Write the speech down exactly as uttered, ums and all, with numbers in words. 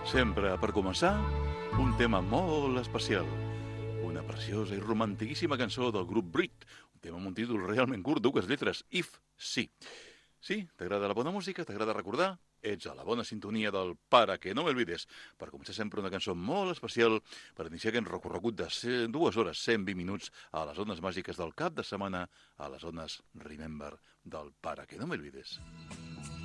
Sempre, per començar, un tema molt especial. Una preciosa i romantiquíssima cançó del grup Brit. Un tema amb un títol realment curt, dues lletres, If Sí. Sí, t'agrada la bona música, t'agrada recordar? Ets a la bona sintonia del Para que no me olvides. Per començar sempre una cançó molt especial per iniciar aquest recorregut de dues hores, cent vint minuts a les zones màgiques del cap de setmana, a les zones Remember del Para que no me olvides.